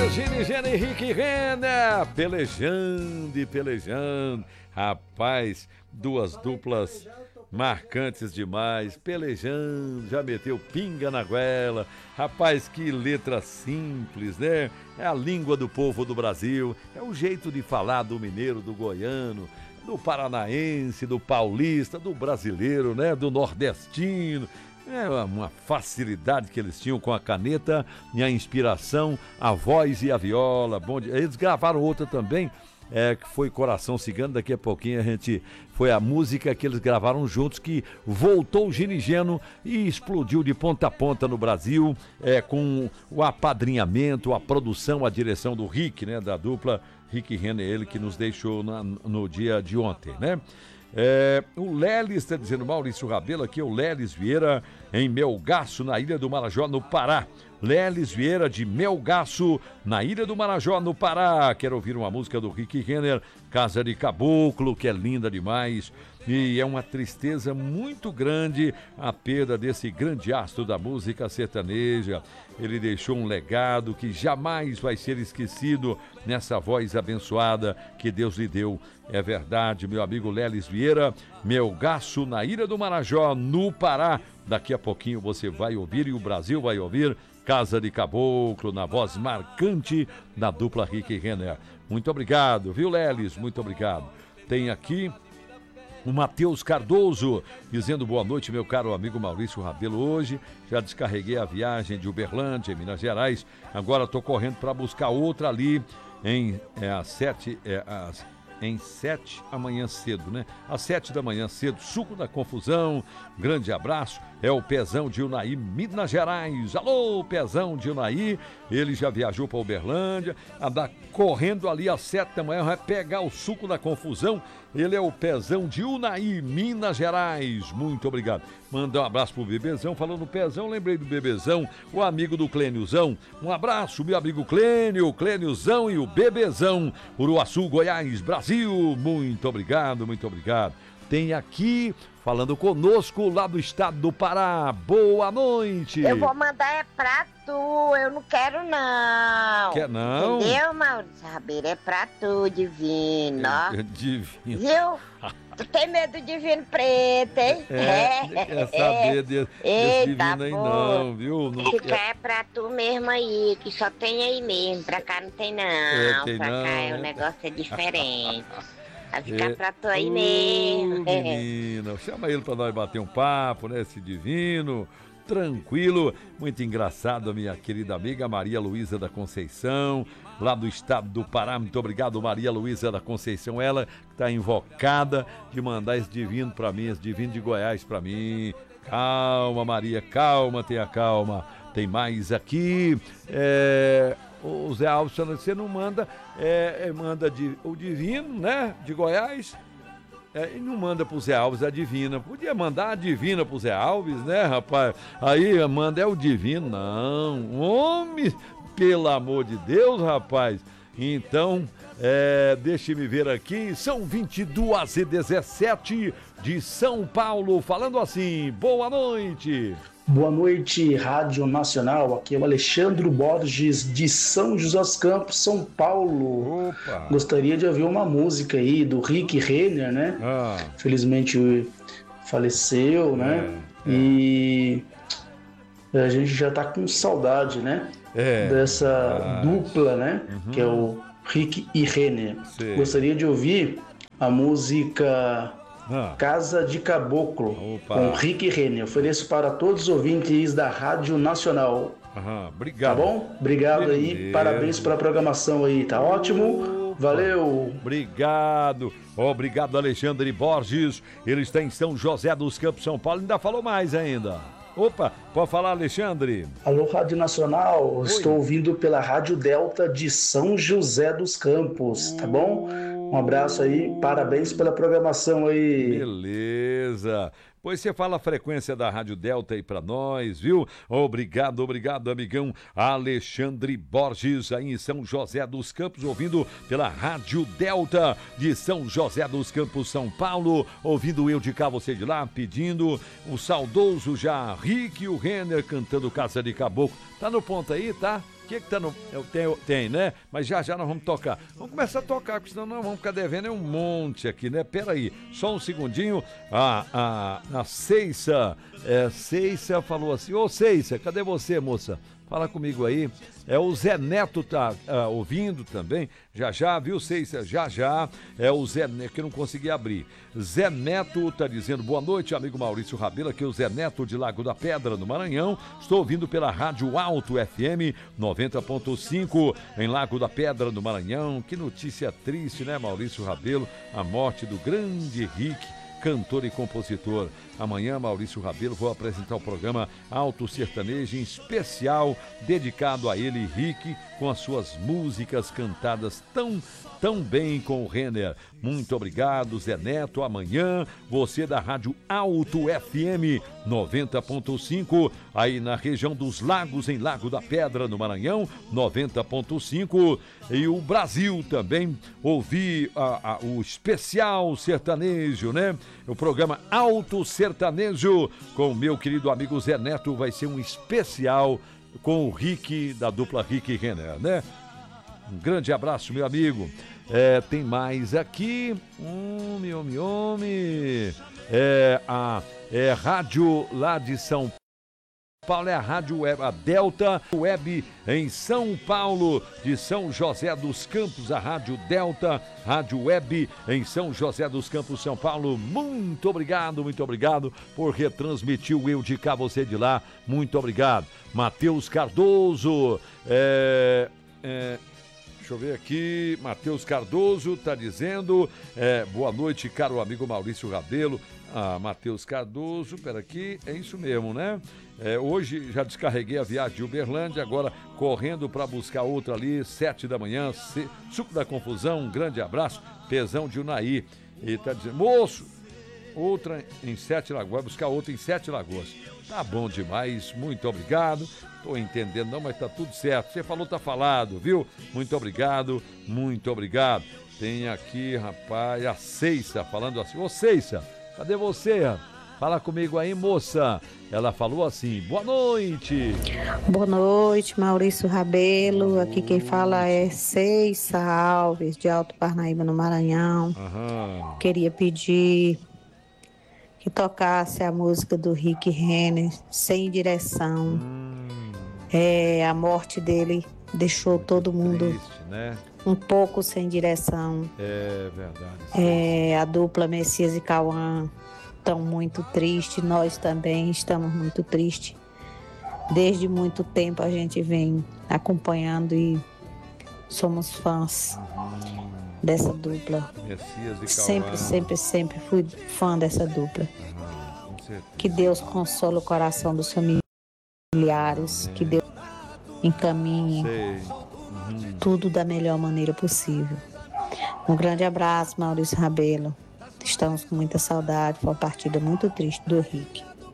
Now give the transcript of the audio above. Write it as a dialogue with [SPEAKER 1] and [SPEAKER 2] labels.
[SPEAKER 1] Gene e Rick Renner, pelejando e pelejando. Rapaz, duas duplas marcantes demais, pelejando, já meteu pinga na goela. Rapaz, que letra simples, né? É a língua do povo do Brasil, é o jeito de falar do mineiro, do goiano, do paranaense, do paulista, do brasileiro, né? Do nordestino. É uma facilidade que eles tinham com a caneta e a inspiração, a voz e a viola. Bom, eles gravaram outra também, que foi Coração Cigano. Daqui a pouquinho foi a música que eles gravaram juntos, que voltou o Gene e Geno e explodiu de ponta a ponta no Brasil, com o apadrinhamento, a produção, a direção do Rick, né, da dupla Rick Renner, ele que nos deixou no dia de ontem, né? O Lelis está dizendo, Maurício Rabelo, aqui é o Lelis Vieira, em Melgaço, na Ilha do Marajó, no Pará. Lelis Vieira de Melgaço, na Ilha do Marajó, no Pará. Quero ouvir uma música do Rick Renner, Casa de Caboclo, que é linda demais. E é uma tristeza muito grande a perda desse grande astro da música sertaneja. Ele deixou um legado que jamais vai ser esquecido nessa voz abençoada que Deus lhe deu. É verdade, meu amigo Lelis Vieira, Melgaço, na Ilha do Marajó, no Pará. Daqui a pouquinho você vai ouvir e o Brasil vai ouvir Casa de Caboclo, na voz marcante da dupla Rick Renner. Muito obrigado, viu, Lelis? Muito obrigado. Tem aqui o Matheus Cardoso, dizendo boa noite, meu caro amigo Maurício Rabelo. Hoje já descarreguei a viagem de Uberlândia, em Minas Gerais. Agora estou correndo para buscar outra ali às 7 amanhã cedo, né? Às 7 da manhã cedo, Suco da Confusão. Grande abraço. É o Pezão de Unaí, Minas Gerais. Alô, Pezão de Unaí. Ele já viajou para Uberlândia, andar correndo ali às 7 da manhã, vai pegar o Suco da Confusão. Ele é o Pezão de Unaí, Minas Gerais. Muito obrigado. Mandar um abraço pro Bebezão. Falando no Pezão, lembrei do Bebezão, o amigo do Clêniozão. Um abraço, meu amigo Clênio, Clêniozão e o Bebezão. Uruaçu, Goiás, Brasil. Muito obrigado, muito obrigado. Tem aqui, falando conosco, lá do estado do Pará. Boa noite.
[SPEAKER 2] Eu vou mandar pra tu, eu não quero não.
[SPEAKER 1] Quer não?
[SPEAKER 2] Entendeu, Maurício Rabelo? É pra tu, divino.
[SPEAKER 1] Divino.
[SPEAKER 2] Viu? Tu tem medo do divino preto, hein?
[SPEAKER 1] Quer saber desse divino aí não, viu? Não
[SPEAKER 2] Fica é pra tu mesmo aí, que só tem aí mesmo. Pra cá não tem não.
[SPEAKER 1] Tem
[SPEAKER 2] pra
[SPEAKER 1] não.
[SPEAKER 2] cá o negócio é diferente. Vai ficar pra tu aí mesmo.
[SPEAKER 1] Menino, chama ele pra nós bater um papo, né? Esse divino, tranquilo, muito engraçado, a minha querida amiga Maria Luísa da Conceição, lá do estado do Pará. Muito obrigado, Maria Luísa da Conceição, ela que tá invocada de mandar esse divino pra mim, esse divino de Goiás pra mim. Calma, Maria, calma, tenha calma. Tem mais aqui, o Zé Alves, você não manda, manda o divino, né, de Goiás, e não manda pro Zé Alves a divina. Podia mandar a divina pro Zé Alves, né, rapaz? Aí manda o divino, não, homem, pelo amor de Deus, rapaz. Então, deixe-me ver aqui, são 22h17 de São Paulo, falando assim, boa noite.
[SPEAKER 3] Boa noite, Rádio Nacional. Aqui é o Alexandre Borges, de São José dos Campos, São Paulo.
[SPEAKER 1] Opa.
[SPEAKER 3] Gostaria de ouvir uma música aí do Rick Renner, né? Felizmente faleceu, né? E a gente já tá com saudade, né? Dessa dupla, né?
[SPEAKER 1] Uhum.
[SPEAKER 3] Que é o Rick e Renner.
[SPEAKER 1] Sim.
[SPEAKER 3] Gostaria de ouvir a música Casa de Caboclo, com Rick Renner. Ofereço para todos os ouvintes da Rádio Nacional.
[SPEAKER 1] Obrigado.
[SPEAKER 3] Tá bom? Obrigado aí, parabéns pela programação aí, tá ótimo. Valeu.
[SPEAKER 1] Obrigado. Obrigado, Alexandre Borges. Ele está em São José dos Campos, São Paulo. Ainda falou mais ainda. Opa, pode falar, Alexandre?
[SPEAKER 3] Alô, Rádio Nacional.
[SPEAKER 1] Oi.
[SPEAKER 3] Estou ouvindo pela Rádio Delta de São José dos Campos, tá bom? Um abraço aí, parabéns pela programação aí.
[SPEAKER 1] Beleza. Pois você fala a frequência da Rádio Delta aí pra nós, viu? Obrigado, amigão Alexandre Borges, aí em São José dos Campos, ouvindo pela Rádio Delta de São José dos Campos, São Paulo, ouvindo eu de cá, você de lá, pedindo o saudoso já Rick e o Renner cantando Casa de Caboclo. Tá no ponto aí, tá? que tá no... Tem, né? Mas já nós vamos tocar. Vamos começar a tocar, porque senão nós vamos ficar devendo um monte aqui, né? Peraí, só um segundinho. A Ceissa, Ceissa falou assim, ô Ceissa, cadê você, moça? Fala comigo aí. O Zé Neto tá ouvindo também. Já, viu, Ceissa? Já. É o Zé Neto, que eu não consegui abrir. Zé Neto tá dizendo, boa noite, amigo Maurício Rabelo, aqui é o Zé Neto de Lago da Pedra, no Maranhão. Estou ouvindo pela Rádio Alto FM 90.5 em Lago da Pedra, no Maranhão. Que notícia triste, né, Maurício Rabelo? A morte do grande Rick, cantor e compositor. Amanhã, Maurício Rabelo, vou apresentar o programa Alto Sertanejo, em especial dedicado a ele, Rick, com as suas músicas cantadas tão bem com o Renner. Muito obrigado, Zé Neto. Amanhã, você da Rádio Alto FM 90.5, aí na região dos Lagos, em Lago da Pedra, no Maranhão, 90.5. E o Brasil também, ouvir o especial sertanejo, né? O programa Alto Sertanejo com o meu querido amigo Zé Neto, vai ser um especial com o Rick, da dupla Rick e Renner, né? Um grande abraço, meu amigo. Tem mais aqui. Rádio lá de São Paulo, é a Rádio Web, a Delta Web em São Paulo, de São José dos Campos, a Rádio Delta, Rádio Web em São José dos Campos, São Paulo. Muito obrigado por retransmitir o Eu de Cá, você de lá. Muito obrigado. Matheus Cardoso, deixa eu ver aqui, Matheus Cardoso está dizendo, boa noite, caro amigo Maurício Rabelo. Matheus Cardoso, pera aqui, é isso mesmo, né? Hoje já descarreguei a viagem de Uberlândia, agora correndo para buscar outra ali, 7 da manhã, Suco da Confusão, um grande abraço, Pezão de Unaí. E tá dizendo, moço, outra em Sete Lagoas, vai buscar outra em Sete Lagoas. Tá bom demais, muito obrigado. Tô entendendo não, mas tá tudo certo. Você falou, tá falado, viu? Muito obrigado. Tem aqui, rapaz, a Ceissa falando assim, ô Ceissa, cadê você? Fala comigo aí, moça. Ela falou assim, boa noite.
[SPEAKER 4] Boa noite, Maurício Rabelo. Aqui quem fala é Ceissa Alves, de Alto Parnaíba, no Maranhão. Queria pedir que tocasse a música do Rick Renner, Sem Direção. A morte dele deixou todo mundo triste, né? Um pouco sem direção. É verdade. A dupla Messias e Cauã estão muito tristes, nós também estamos muito tristes. Desde muito tempo a gente vem acompanhando e somos fãs dessa dupla. Messias e Cauã. Sempre fui fã dessa dupla. Que Deus console o coração dos familiares, que Deus encaminhe tudo da melhor maneira possível. Um grande abraço, Maurício Rabelo. Estamos com muita saudade, foi uma partida muito triste do Rick.